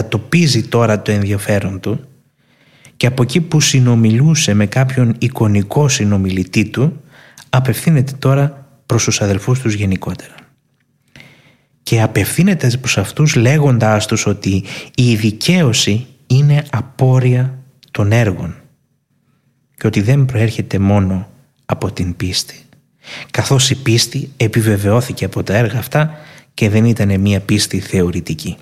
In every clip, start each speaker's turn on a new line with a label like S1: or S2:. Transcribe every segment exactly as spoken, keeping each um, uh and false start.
S1: τοπίζει τώρα το ενδιαφέρον του και από εκεί που συνομιλούσε με κάποιον εικονικό συνομιλητή του, απευθύνεται τώρα προς τους αδελφούς τους γενικότερα. Και απευθύνεται προς αυτούς λέγοντάς τους ότι η δικαίωση είναι απόρρια των έργων και ότι δεν προέρχεται μόνο από την πίστη, καθώς η πίστη επιβεβαιώθηκε από τα έργα αυτά και δεν ήταν μία πίστη θεωρητική.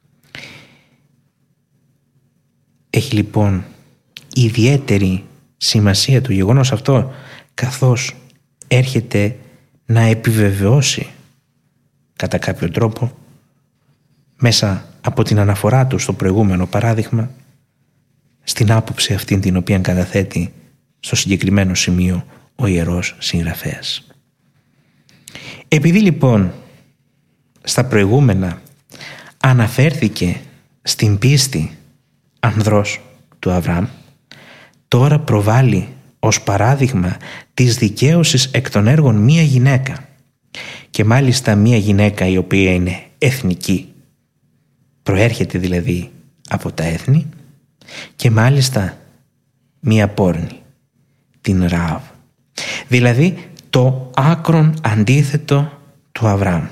S1: Έχει λοιπόν ιδιαίτερη σημασία το γεγονός αυτό, καθώς έρχεται να επιβεβαιώσει κατά κάποιο τρόπο μέσα από την αναφορά του στο προηγούμενο παράδειγμα στην άποψη αυτήν την οποία καταθέτει στο συγκεκριμένο σημείο ο Ιερός Συγγραφέας. Επειδή λοιπόν στα προηγούμενα αναφέρθηκε στην πίστη ανδρός του Αβραάμ, τώρα προβάλλει ως παράδειγμα της δικαίωσης εκ των έργων μία γυναίκα, και μάλιστα μία γυναίκα η οποία είναι εθνική, προέρχεται δηλαδή από τα έθνη, και μάλιστα μία πόρνη, την Ραάβ, δηλαδή το άκρον αντίθετο του Αβραάμ.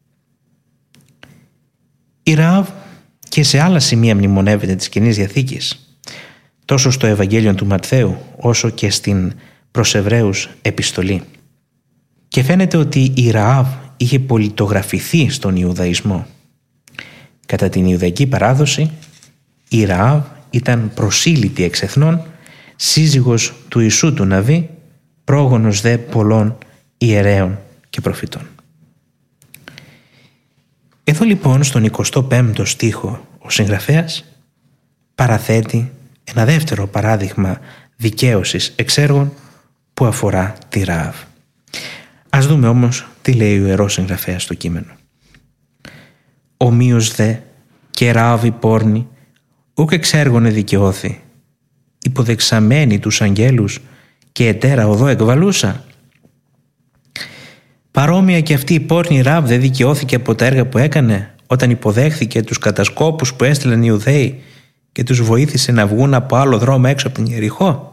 S1: Η Ραάβ και σε άλλα σημεία μνημονεύεται της Καινής Διαθήκης, τόσο στο Ευαγγέλιο του Ματθαίου όσο και στην προς Εβραίους επιστολή. Και φαίνεται ότι η Ραάβ είχε πολιτογραφηθεί στον Ιουδαϊσμό. Κατά την Ιουδαϊκή παράδοση, η Ραάβ ήταν προσήλυτη εξ εθνών, σύζυγος του Ιησού του Ναβί, πρόγονος δε πολλών ιερέων και προφητών. Εδώ λοιπόν στον εικοστό πέμπτο στίχο ο συγγραφέας παραθέτει ένα δεύτερο παράδειγμα δικαίωσης εξ έργων που αφορά τη Ραάβ. Ας δούμε όμως τι λέει ο Ιερός Συγγραφέας στο κείμενο. «Ομοίως δε και Ραάβ η πόρνη ούκ εξ έργων εδικαιώθη, υποδεξαμένη τους αγγέλους και ετέρα οδό εκβαλούσα». Παρόμοια και αυτή η πόρνη Ραάβ δεν δικαιώθηκε από τα έργα που έκανε όταν υποδέχθηκε τους κατασκόπους που έστειλαν οι Ιουδαίοι και τους βοήθησε να βγουν από άλλο δρόμο έξω από την Ιεριχώ.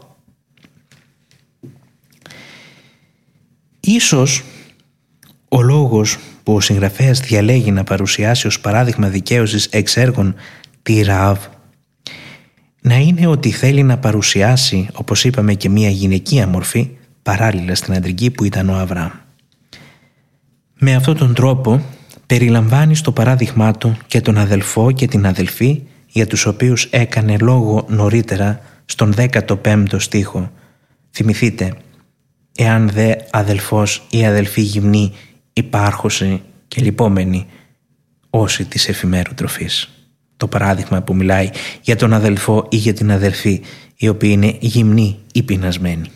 S1: Ίσως ο λόγος που ο συγγραφέας διαλέγει να παρουσιάσει ως παράδειγμα δικαίωσης εξ έργων τη Ραάβ να είναι ότι θέλει να παρουσιάσει, όπως είπαμε, και μία γυναικεία μορφή παράλληλα στην αντρική που ήταν ο Αβραάμ. Με αυτόν τον τρόπο περιλαμβάνει στο παράδειγμά του και τον αδελφό και την αδελφή για τους οποίους έκανε λόγο νωρίτερα στον δέκατο πέμπτο στίχο. Θυμηθείτε, εάν δε αδελφός ή αδελφή γυμνή υπάρχωση και λυπόμενοι όσοι της εφημέρου τροφής. Το παράδειγμα που μιλάει για τον αδελφό ή για την αδελφή οι οποίοι είναι γυμνοί ή πεινασμένοι.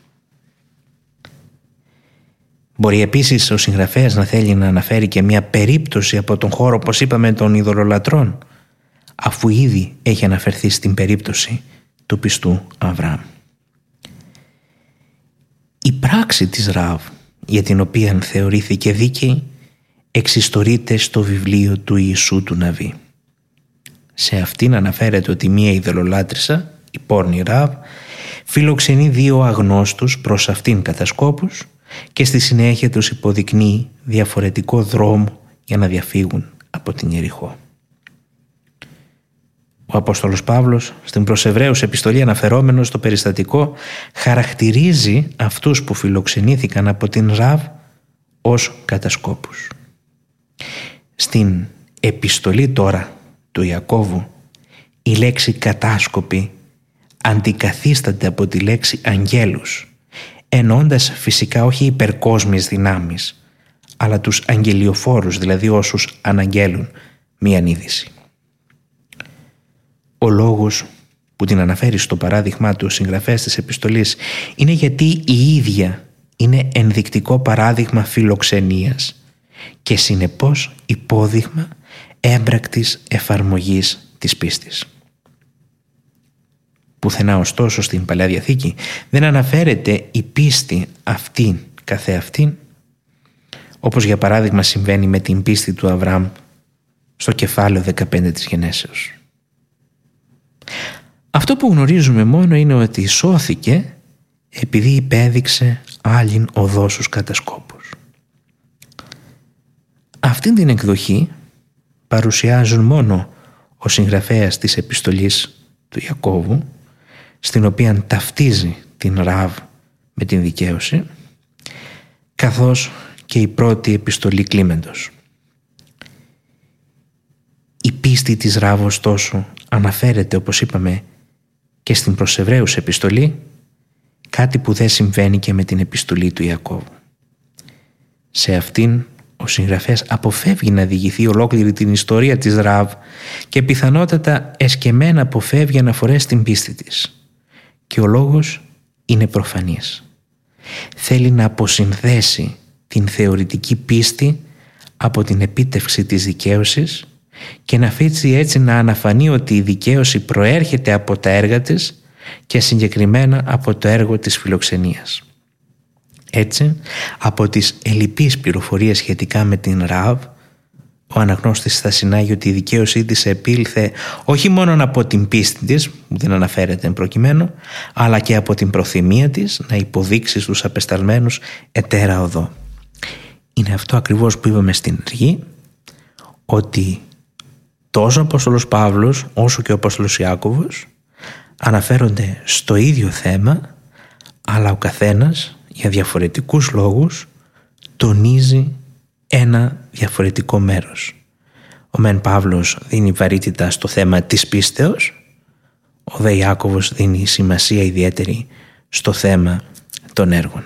S1: Μπορεί επίσης ο συγγραφέας να θέλει να αναφέρει και μια περίπτωση από τον χώρο, όπως είπαμε, των ειδωλολατρών, αφού ήδη έχει αναφερθεί στην περίπτωση του πιστού Αβραάμ. Η πράξη της Ραάβ, για την οποία θεωρήθηκε δίκαιη, εξιστορείται στο βιβλίο του Ιησού του Ναβί. Σε αυτήν αναφέρεται ότι μία ειδωλολάτρησα, η πόρνη Ραάβ, φιλοξενεί δύο αγνώστους προς αυτήν κατασκόπους και στη συνέχεια τους υποδεικνύει διαφορετικό δρόμο για να διαφύγουν από την Ιεριχώ. Ο Απόστολος Παύλος στην προς Εβραίους επιστολή, αναφερόμενος στο περιστατικό, χαρακτηρίζει αυτούς που φιλοξενήθηκαν από την Ραάβ ως κατασκόπους. Στην επιστολή τώρα του Ιακώβου η λέξη κατάσκοποι αντικαθίσταται από τη λέξη αγγέλους, εννοώντας φυσικά όχι υπερκόσμιες δυνάμεις, αλλά τους αγγελιοφόρους, δηλαδή όσους αναγγέλουν μίαν είδηση. Ο λόγος που την αναφέρει στο παράδειγμά του ο συγγραφέας της επιστολής είναι γιατί η ίδια είναι ενδεικτικό παράδειγμα φιλοξενίας και συνεπώς υπόδειγμα έμπρακτης εφαρμογής της πίστης. Πουθενά ωστόσο στην Παλαιά Διαθήκη δεν αναφέρεται η πίστη αυτή καθεαυτήν, όπως για παράδειγμα συμβαίνει με την πίστη του Αβραάμ στο κεφάλαιο δεκαπέντε της Γενέσεως. Αυτό που γνωρίζουμε μόνο είναι ότι σώθηκε επειδή υπέδειξε άλλην οδό στους κατασκόπους. Αυτήν την εκδοχή παρουσιάζουν μόνο ο συγγραφέας της επιστολής του Ιακώβου, στην οποία ταυτίζει την Ραβ με την δικαίωση, καθώς και η πρώτη επιστολή Κλίμεντος. Η πίστη της Ραβ ωστόσο αναφέρεται, όπως είπαμε, και στην προς Εβραίους επιστολή, κάτι που δεν συμβαίνει και με την επιστολή του Ιακώβου. Σε αυτήν ο συγγραφέας αποφεύγει να διηγηθεί ολόκληρη την ιστορία της Ραβ και πιθανότατα εσκεμμένα αποφεύγει αναφορές στην πίστη της. Και ο λόγος είναι προφανής. Θέλει να αποσυνδέσει την θεωρητική πίστη από την επίτευξη της δικαίωσης και να αφήσει έτσι να αναφανεί ότι η δικαίωση προέρχεται από τα έργα της και συγκεκριμένα από το έργο της φιλοξενίας. Έτσι, από τις ελλειπείς πληροφορίες σχετικά με την Ραβ, ο αναγνώστης θα συνάγει ότι η δικαίωσή της επήλθε όχι μόνο από την πίστη της, που δεν αναφέρεται εν προκειμένου, αλλά και από την προθυμία της να υποδείξει στους απεσταλμένους εταίρα οδό. Είναι αυτό ακριβώς που είπαμε στην αρχή, ότι τόσο ο Απόστολος Παύλος όσο και ο Απόστολος Ιάκωβος αναφέρονται στο ίδιο θέμα, αλλά ο καθένας για διαφορετικούς λόγους τονίζει ένα διαφορετικό μέρος. Ο μεν Παύλος δίνει βαρύτητα στο θέμα της πίστεως, ο δε Ιάκωβος δίνει σημασία ιδιαίτερη στο θέμα των έργων.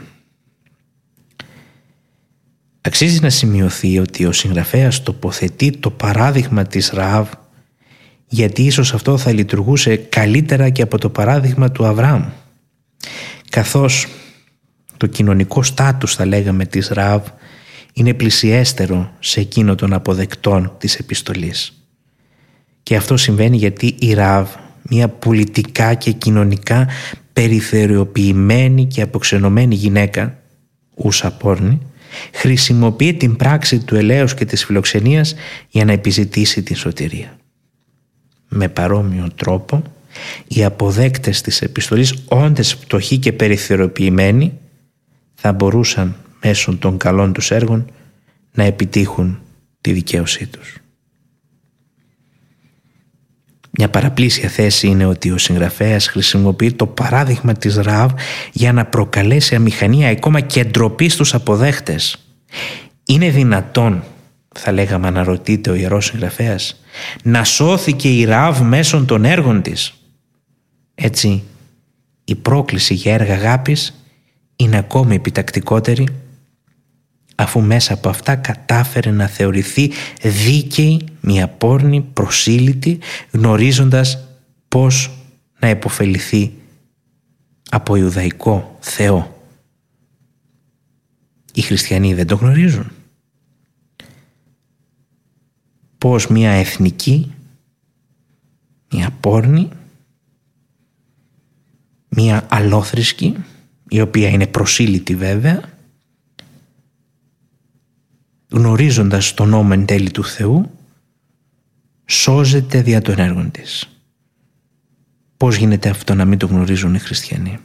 S1: Αξίζει να σημειωθεί ότι ο συγγραφέας τοποθετεί το παράδειγμα της Ραβ, γιατί ίσως αυτό θα λειτουργούσε καλύτερα και από το παράδειγμα του Αβραάμ, καθώς το κοινωνικό στάτους, θα λέγαμε, της Ραβ είναι πλησιέστερο σε εκείνο των αποδεκτών της επιστολής. Και αυτό συμβαίνει γιατί η Ραβ, μια πολιτικά και κοινωνικά περιθωριοποιημένη και αποξενωμένη γυναίκα, ούσα πόρνη, χρησιμοποιεί την πράξη του ελέους και της φιλοξενίας για να επιζητήσει την σωτηρία. Με παρόμοιο τρόπο, οι αποδέκτες της επιστολής, όντες φτωχοί και περιθωριοποιημένοι, θα μπορούσαν μέσω των καλών τους έργων να επιτύχουν τη δικαίωσή τους. Μια παραπλήσια θέση είναι ότι ο συγγραφέας χρησιμοποιεί το παράδειγμα της Ραβ για να προκαλέσει αμηχανία, ακόμα και ντροπή στους αποδέχτες. Είναι δυνατόν, θα λέγαμε, αναρωτείται ο ιερός συγγραφέας, να σώθηκε η Ραβ μέσω των έργων της? Έτσι, η πρόκληση για έργα αγάπης είναι ακόμη επιτακτικότερη, αφού μέσα από αυτά κατάφερε να θεωρηθεί δίκαιη μια πόρνη προσήλυτη, γνωρίζοντας πώς να επωφεληθεί από Ιουδαϊκό Θεό. Οι χριστιανοί δεν το γνωρίζουν. Πώς μια εθνική, μια πόρνη, μια αλόθρησκη, η οποία είναι προσήλυτη βέβαια, γνωρίζοντας τον νόμο εν τέλει του Θεού, σώζεται δια των έργων της. Πώς γίνεται αυτό να μην το γνωρίζουν οι χριστιανοί?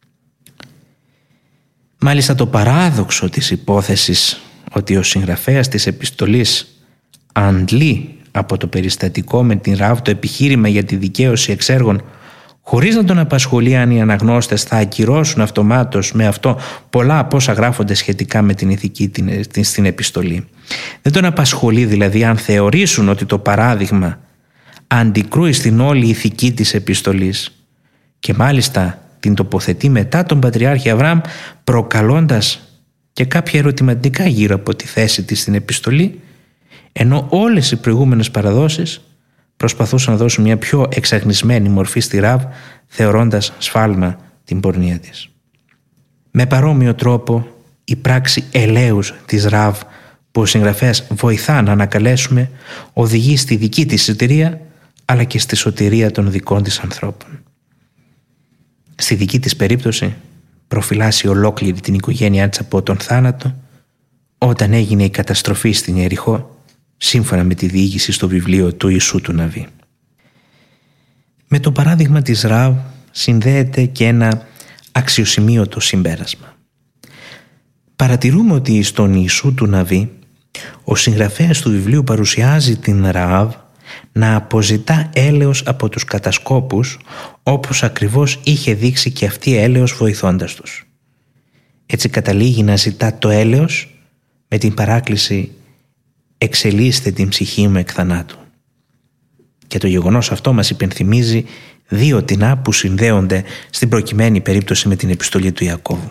S1: Μάλιστα το παράδοξο της υπόθεσης ότι ο συγγραφέας της επιστολής αντλεί από το περιστατικό με την Ραβ το επιχείρημα για τη δικαίωση εξ έργων, χωρίς να τον απασχολεί αν οι αναγνώστες θα ακυρώσουν αυτομάτως με αυτό πολλά από όσα γράφονται σχετικά με την ηθική την, την, στην επιστολή. Δεν τον απασχολεί δηλαδή αν θεωρήσουν ότι το παράδειγμα αντικρούει στην όλη ηθική της επιστολής, και μάλιστα την τοποθετεί μετά τον Πατριάρχη Αβραάμ, προκαλώντας και κάποια ερωτηματικά γύρω από τη θέση της στην επιστολή, ενώ όλες οι προηγούμενες παραδόσεις προσπαθούσαν να δώσουν μια πιο εξαγνισμένη μορφή στη Ραβ, θεωρώντας σφάλμα την πορνεία της. Με παρόμοιο τρόπο, η πράξη ελέους της Ραβ που ο συγγραφέας βοηθά να ανακαλέσουμε οδηγεί στη δική της σωτηρία, αλλά και στη σωτηρία των δικών της ανθρώπων. Στη δική της περίπτωση προφυλάσσει ολόκληρη την οικογένειά της από τον θάνατο όταν έγινε η καταστροφή στην Ιεριχώ, σύμφωνα με τη διήγηση στο βιβλίο του Ιησού του Ναβί. Με με το παράδειγμα της Ραβ συνδέεται και ένα αξιοσημείωτο συμπέρασμα. Παρατηρούμε ότι στον Ιησού του Ναβί ο συγγραφέας του βιβλίου παρουσιάζει την Ραβ να αποζητά έλεος από τους κατασκόπους, όπως ακριβώς είχε δείξει και αυτή έλεος βοηθώντας τους. Έτσι καταλήγει να ζητά το έλεος με την παράκληση «εξελίσστε την ψυχή μου εκ θανάτου». Και το γεγονός αυτό μας υπενθυμίζει δύο τινά που συνδέονται στην προκειμένη περίπτωση με την επιστολή του Ιακώβου.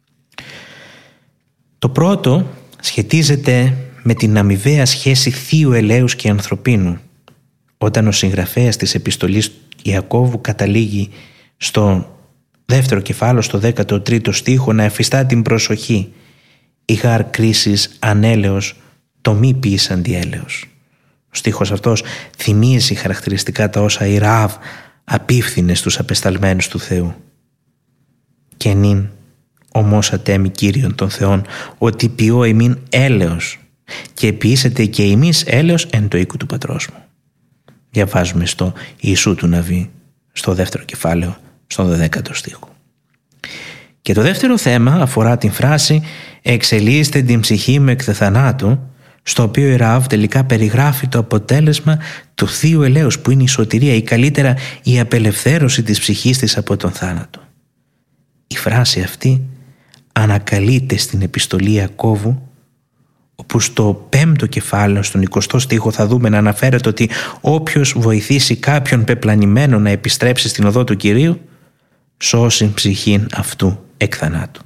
S1: Το πρώτο σχετίζεται με την αμοιβαία σχέση θείου ελέους και ανθρωπίνου, όταν ο συγγραφέας της επιστολής Ιακώβου καταλήγει στο δεύτερο κεφάλαιο, στο δέκατο τρίτο στίχο, να εφιστά την προσοχή «Η γάρ κρίσης ανέλεος, το μη ποιης αντιέλεος». Ο στίχος αυτός θυμίζει χαρακτηριστικά τα όσα η Ραβ απίφθινε στους απεσταλμένους του Θεού. «Και νυν ομός ατέμι Κύριον των Θεών, ότι ποιώ εμήν έλεος και ποιήσετε και εμείς έλεος εν το οίκου του πατρός μου». Διαβάζουμε στο Ιησού του Ναβί, στο δεύτερο κεφάλαιο, στον δωδέκατο στίχο. Και το δεύτερο θέμα αφορά την φράση «εξελίσστε την ψυχή μου εκ δε θανάτου», στο οποίο η Ραβ τελικά περιγράφει το αποτέλεσμα του θείου ελέους, που είναι η σωτηρία ή καλύτερα η απελευθέρωση της ψυχής της από τον θάνατο. Η φράση αυτή ανακαλείται στην επιστολή Ιακώβου, όπου στο πέμπτο κεφάλαιο, στον εικοστό στίχο, θα δούμε να αναφέρεται ότι όποιος βοηθήσει κάποιον πεπλανημένο να επιστρέψει στην οδό του Κυρίου, σώσει ψυχήν αυτού εκ θανάτου.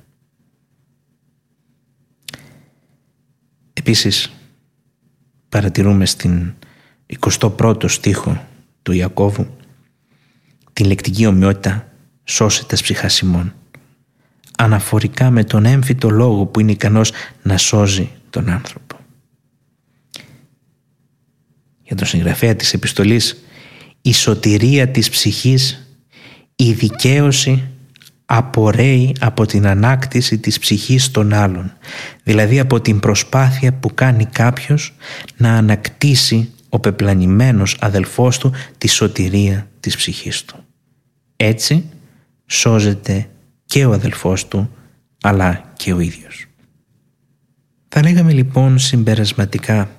S1: Επίσης, παρατηρούμε στην εικοστό πρώτο στίχο του Ιακώβου την λεκτική ομοιότητα «σώσει τας ψυχάς ημών», αναφορικά με τον έμφυτο λόγο που είναι ικανός να σώζει τον άνθρωπο. Για τον συγγραφέα της επιστολής, η σωτηρία της ψυχής, η δικαίωση απορρέει από την ανάκτηση της ψυχής των άλλων, δηλαδή από την προσπάθεια που κάνει κάποιος να ανακτήσει ο πεπλανημένος αδελφός του τη σωτηρία της ψυχής του. Έτσι σώζεται και ο αδελφός του, αλλά και ο ίδιος. Θα λέγαμε λοιπόν συμπερασματικά,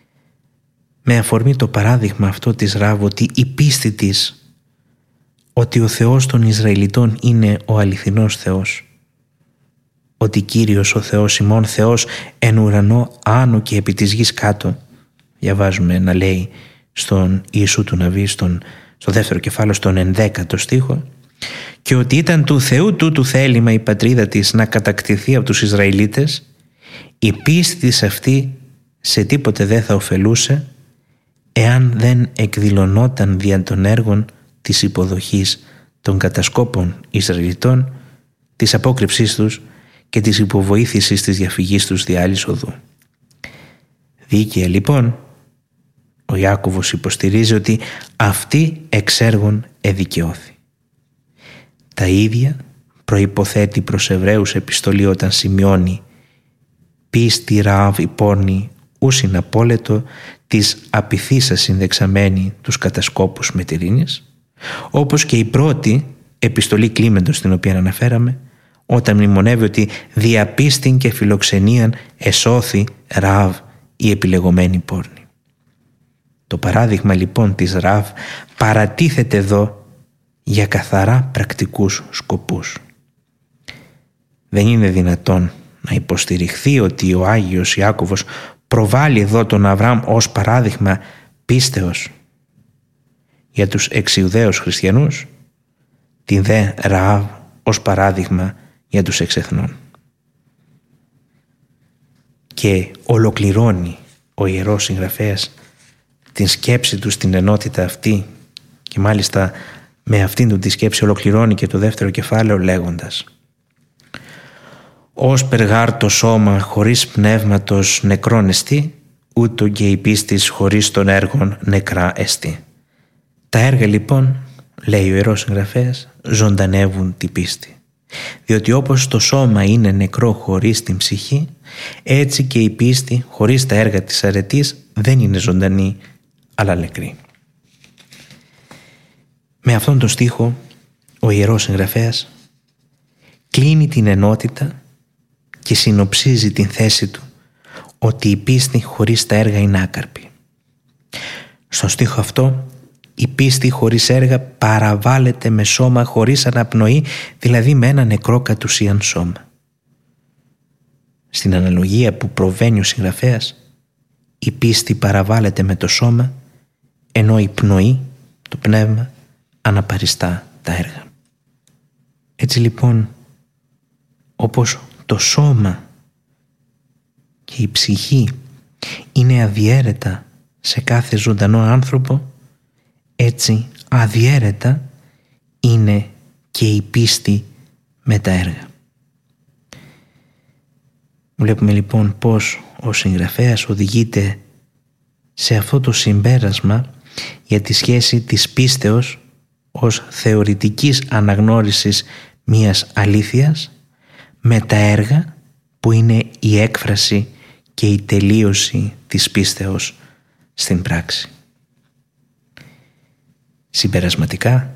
S1: με αφορμή το παράδειγμα αυτό της Ραβ, ότι η πίστη της ότι ο Θεός των Ισραηλιτών είναι ο αληθινός Θεός, ότι Κύριος ο Θεός ημών Θεός εν ουρανό άνω και επί της γης κάτω, διαβάζουμε να λέει στον Ιησού του Ναβί, στον, στο δεύτερο κεφάλαιο, στον ενδέκατο στίχο, και ότι ήταν του Θεού τούτου θέλημα η πατρίδα της να κατακτηθεί από τους Ισραηλίτες, η πίστη της αυτή σε τίποτε δεν θα ωφελούσε εάν δεν εκδηλωνόταν δια των έργων της υποδοχής των κατασκόπων Ισραηλιτών, της απόκρυψής τους και της υποβοήθησης της διαφυγής τους δια άλλης οδού. Δίκαια λοιπόν, ο Ιάκωβος υποστηρίζει ότι αυτοί εξ έργων εδικαιώθη. Τα ίδια προϋποθέτει προς Εβραίους επιστολή όταν σημειώνει «Πίστη Ραβ υπόρνη ούσιν απόλετο της απειθήσας συνδεξαμένη τους κατασκόπους μετηρήνης», όπως και η πρώτη επιστολή Κλίμεντος, στην οποία αναφέραμε, όταν μνημονεύει ότι «δια πίστην και φιλοξενίαν εσώθη Ραβ η επιλεγωμένη πόρνη». Το παράδειγμα λοιπόν της Ραβ παρατίθεται εδώ για καθαρά πρακτικούς σκοπούς. Δεν είναι δυνατόν να υποστηριχθεί ότι ο Άγιος Ιάκωβος προβάλλει εδώ τον Αβραάμ ως παράδειγμα πίστεως για τους εξιουδαίους χριστιανούς, την δε Ραάβ ως παράδειγμα για τους εξεθνών. Και ολοκληρώνει ο Ιερός Συγγραφέας την σκέψη του στην ενότητα αυτή, και μάλιστα με αυτήν του τη σκέψη ολοκληρώνει και το δεύτερο κεφάλαιο λέγοντας «Ως περγάρ το σώμα χωρίς πνεύματος νεκρόν εστί, ούτω και η πίστης χωρίς των έργων νεκρά εστί». Τα έργα λοιπόν, λέει ο Ιερός Συγγραφέας, ζωντανεύουν την πίστη. Διότι όπως το σώμα είναι νεκρό χωρίς την ψυχή, έτσι και η πίστη χωρίς τα έργα της αρετής δεν είναι ζωντανή, αλλά νεκρή. Με αυτόν τον στίχο ο Ιερός Συγγραφέας κλείνει την ενότητα και συνοψίζει την θέση του ότι η πίστη χωρίς τα έργα είναι άκαρπη. Στον στίχο αυτό η πίστη χωρίς έργα παραβάλλεται με σώμα χωρίς αναπνοή, δηλαδή με ένα νεκρό κατ' ουσίαν σώμα. Στην αναλογία που προβαίνει ο συγγραφέας, η πίστη παραβάλλεται με το σώμα, ενώ η πνοή, το πνεύμα, αναπαριστά τα έργα. Έτσι λοιπόν, όπως το σώμα και η ψυχή είναι αδιέρετα σε κάθε ζωντανό άνθρωπο, έτσι αδιέρετα είναι και η πίστη με τα έργα. Βλέπουμε λοιπόν πως ο συγγραφέας οδηγείται σε αυτό το συμπέρασμα για τη σχέση της πίστεως ως θεωρητικής αναγνώρισης μιας αλήθειας με τα έργα που είναι η έκφραση και η τελείωση της πίστεως στην πράξη. Συμπερασματικά,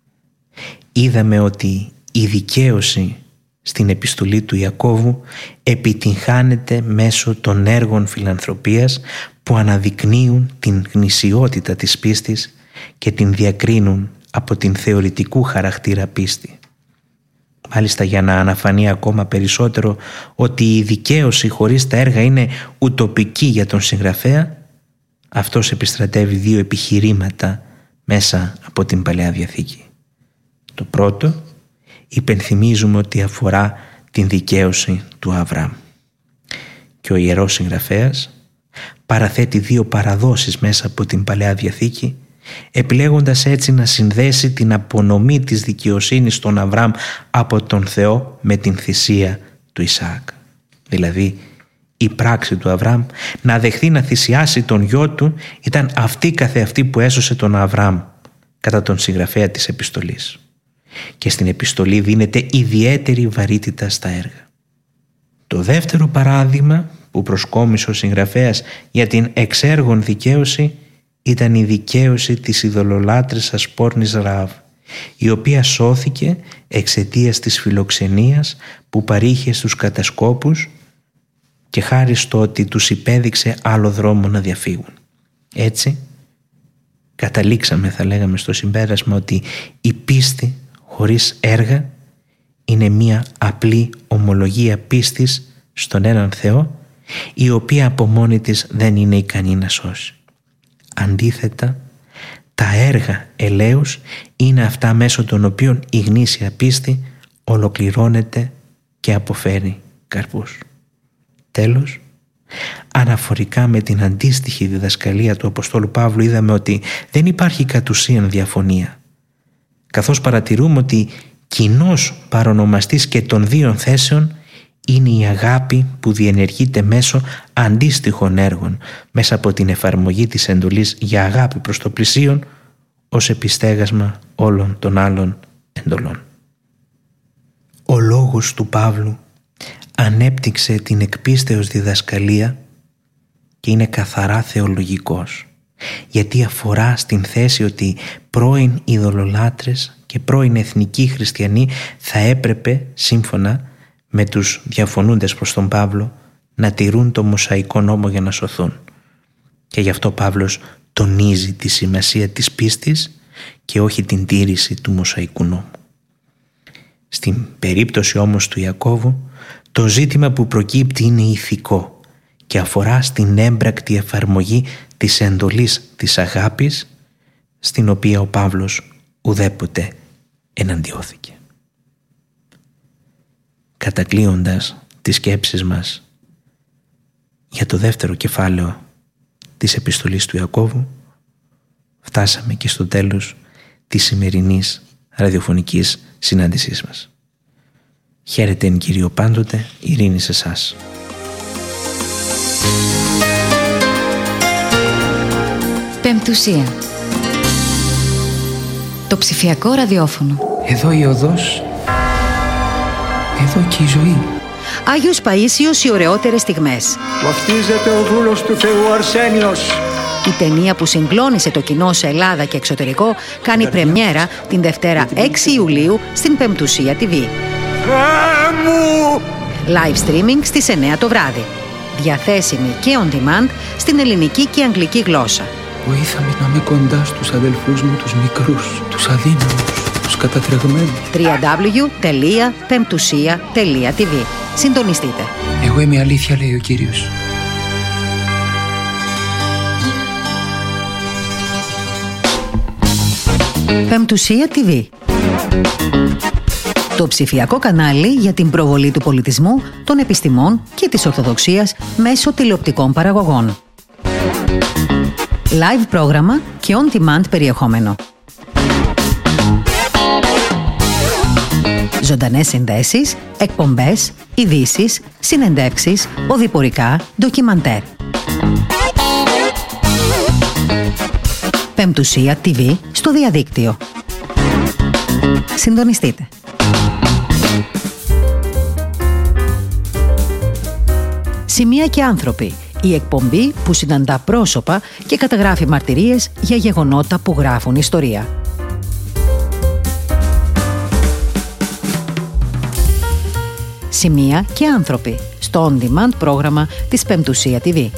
S1: είδαμε ότι η δικαίωση στην επιστολή του Ιακώβου επιτυγχάνεται μέσω των έργων φιλανθρωπίας που αναδεικνύουν την γνησιότητα της πίστης και την διακρίνουν από την θεωρητικού χαρακτήρα πίστη. Μάλιστα, για να αναφανεί ακόμα περισσότερο ότι η δικαίωση χωρίς τα έργα είναι ουτοπική για τον συγγραφέα, αυτός επιστρατεύει δύο επιχειρήματα μέσα από την Παλαιά Διαθήκη. Το πρώτο, υπενθυμίζουμε ότι αφορά την δικαίωση του Αβραάμ. Και ο Ιερός Συγγραφέας παραθέτει δύο παραδόσεις μέσα από την Παλαιά Διαθήκη, επιλέγοντας έτσι να συνδέσει την απονομή της δικαιοσύνης στον Αβραάμ από τον Θεό με την θυσία του Ισαάκ. Δηλαδή, η πράξη του Αβραάμ να δεχθεί να θυσιάσει τον γιο του ήταν αυτή καθεαυτή που έσωσε τον Αβραάμ κατά τον συγγραφέα της επιστολής. Και στην επιστολή δίνεται ιδιαίτερη βαρύτητα στα έργα. Το δεύτερο παράδειγμα που προσκόμισε ο συγγραφέας για την εξέργον δικαίωση ήταν η δικαίωση της ειδωλολάτρισσας πόρνης Ραάβ, η οποία σώθηκε εξαιτίας της φιλοξενίας που παρήχε στους κατασκόπους και χάρη στο ότι τους υπέδειξε άλλο δρόμο να διαφύγουν. Έτσι, καταλήξαμε, θα λέγαμε, στο συμπέρασμα ότι η πίστη χωρίς έργα είναι μία απλή ομολογία πίστης στον έναν Θεό, η οποία από μόνη της δεν είναι ικανή να σώσει. Αντίθετα, τα έργα ελέους είναι αυτά μέσω των οποίων η γνήσια πίστη ολοκληρώνεται και αποφέρει καρπούς. Τέλος, αναφορικά με την αντίστοιχη διδασκαλία του Αποστόλου Παύλου, είδαμε ότι δεν υπάρχει κατ' ουσίαν διαφωνία, καθώς παρατηρούμε ότι κοινός παρονομαστής και των δύο θέσεων είναι η αγάπη που διενεργείται μέσω αντίστοιχων έργων, μέσα από την εφαρμογή της εντολής για αγάπη προς το πλησίον ως επιστέγασμα όλων των άλλων εντολών. Ο λόγος του Παύλου ανέπτυξε την εκπίστεως διδασκαλία και είναι καθαρά θεολογικός, γιατί αφορά στην θέση ότι πρώην ειδωλολάτρες και πρώην εθνικοί χριστιανοί θα έπρεπε, σύμφωνα με τους διαφωνούντες προς τον Παύλο, να τηρούν το Μωσαϊκό νόμο για να σωθούν. Και γι' αυτό ο Παύλος τονίζει τη σημασία της πίστης και όχι την τήρηση του Μωσαϊκού νόμου. Στην περίπτωση όμως του Ιακώβου, το ζήτημα που προκύπτει είναι ηθικό και αφορά στην έμπρακτη εφαρμογή της εντολής της αγάπης, στην οποία ο Παύλος ουδέποτε εναντιώθηκε. Κατακλείοντας τις σκέψεις μας για το δεύτερο κεφάλαιο της επιστολής του Ιακώβου, φτάσαμε και στο τέλος της σημερινής ραδιοφωνικής συνάντησής μας. Χαίρετε εν Κύριο πάντοτε, ειρήνη σε εσάς.
S2: Πεμπτουσία. Το ψηφιακό ραδιόφωνο.
S3: Εδώ η οδός, εδώ και η ζωή.
S4: Άγιος Παΐσιος, οι ωραιότερες στιγμές.
S5: Βαφτίζεται ο δούλος του Θεού Αρσένιος.
S2: Η ταινία που συγκλώνησε το κοινό σε Ελλάδα και εξωτερικό κάνει πρεμιέρα την Δευτέρα έξι Ιουλίου στην Πεμπτουσία τι βι. Live streaming στις εννιά το βράδυ. Διαθέσιμη και on demand στην ελληνική και αγγλική γλώσσα.
S3: Βοήθαμε να είμαι κοντά στους αδελφούς μου, τους μικρούς, τους αδύναμους, τους κατατρεγμένους.
S2: double-u double-u double-u τελεία πεμπτουσία τελεία τι βι. Συντονιστείτε.
S3: Εγώ είμαι η αλήθεια, λέει ο Κύριος.
S2: Πεμπτουσία τι βι. Το ψηφιακό κανάλι για την προβολή του πολιτισμού, των επιστημών και της Ορθοδοξίας μέσω τηλεοπτικών παραγωγών. Live πρόγραμμα και on-demand περιεχόμενο. Ζωντανές συνδέσεις, εκπομπές, ειδήσεις, συνεντεύξεις, οδηπορικά, ντοκιμαντέρ. Πεμπτουσία τι βι στο διαδίκτυο. Συντονιστείτε. Σημεία και άνθρωποι. Η εκπομπή που συναντά πρόσωπα και καταγράφει μαρτυρίες για γεγονότα που γράφουν ιστορία. Σημεία και άνθρωποι στο on-demand πρόγραμμα της Πεμπτουσία τι βι.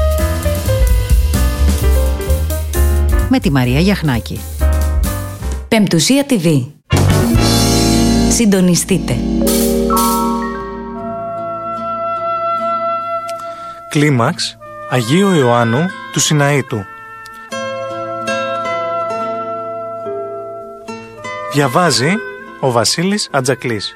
S2: Με τη Μαρία Γιαχνάκη. Πεμπτουσία τι βι. Συντονιστείτε.
S4: Κλίμαξ Αγίου Ιωάννου του Σιναήτου. Διαβάζει ο Βασίλης Ατζακλής.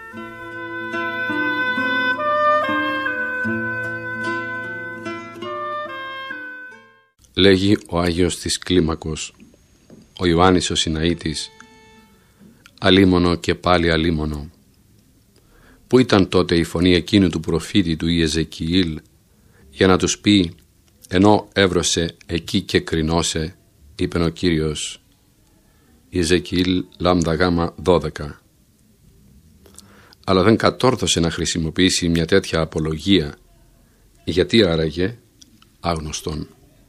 S5: Λέγει ο Άγιος της Κλίμακος, ο Ιωάννης ο Σιναήτης, αλίμονο και πάλι αλίμονο. Πού ήταν τότε η φωνή εκείνου του προφήτη του Ιεζεκιήλ για να τους πει, ενώ έβρωσε εκεί και κρινώσε, είπεν ο Κύριος. Ιεζεκιήλ λάμδα γάμα δώδεκα. Αλλά δεν κατόρθωσε να χρησιμοποιήσει μια τέτοια απολογία. Γιατί άραγε? Άγνωστον.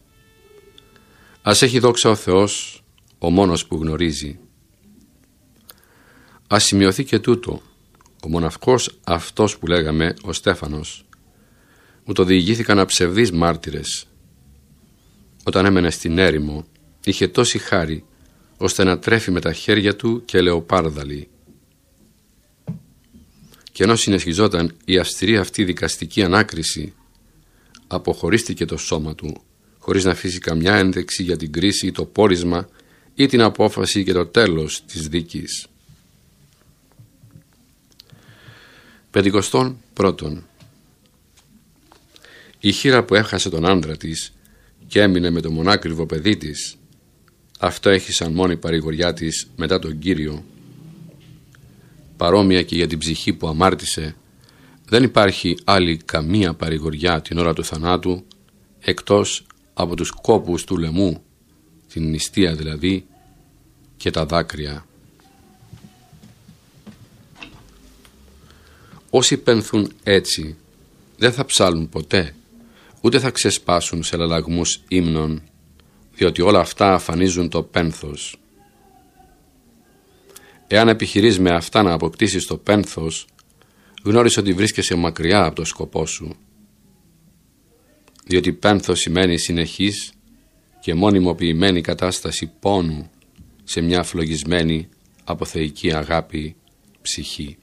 S5: Ας έχει δόξα ο Θεός, ο μόνος που γνωρίζει. Ας σημειωθεί και τούτο, ο μοναχός αυτός που λέγαμε, ο Στέφανος, μου το διηγήθηκαν αψευδείς μάρτυρες. Όταν έμενε στην έρημο, είχε τόση χάρη, ώστε να τρέφει με τα χέρια του και λεοπάρδαλοι. Και ενώ συνεχιζόταν η αυστηρή αυτή δικαστική ανάκριση, αποχωρίστηκε το σώμα του, χωρίς να αφήσει καμιά ένδειξη για την κρίση, το πόρισμα ή την απόφαση και το τέλος της δίκης. Πεντηκοστόν πρώτον. Η χήρα που έχασε τον άντρα της και έμεινε με το μονάκριβο παιδί της, αυτό έχει σαν μόνη παρηγοριά της μετά τον Κύριο. Παρόμοια και για την ψυχή που αμάρτησε, δεν υπάρχει άλλη καμία παρηγοριά την ώρα του θανάτου, εκτός από τους κόπους του λαιμού, την νηστεία δηλαδή, και τα δάκρυα. Όσοι πένθουν έτσι, δεν θα ψάλουν ποτέ, ούτε θα ξεσπάσουν σε λαλαγμούς ύμνων, διότι όλα αυτά αφανίζουν το πένθος. Εάν επιχειρείς με αυτά να αποκτήσεις το πένθος, γνώρισε ότι βρίσκεσαι μακριά από το σκοπό σου. Διότι πένθος σημαίνει συνεχής και μονιμοποιημένη κατάσταση πόνου σε μια φλογισμένη από θεϊκή αγάπη ψυχή.